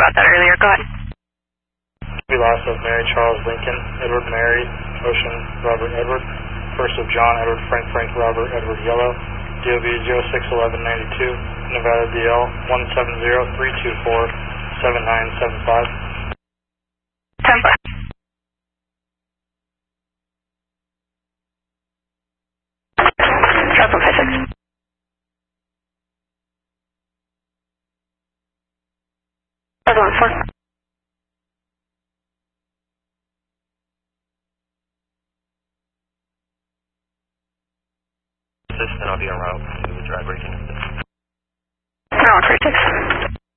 about that earlier. Go ahead. We lost of Mary Charles Lincoln, Edward Mary, Ocean Robert Edward, first of John Edward Frank Frank Robert Edward Yellow, DOB 061192, Nevada DL 170-324-7975. 10-5. Drop 156. Plug 14. And I'll be en route to the dry braking. No, 36.